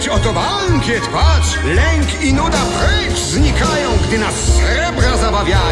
być, oto bankiet, patrz! Lęk i nuda precz znikają, gdy nas srebra zabawiają.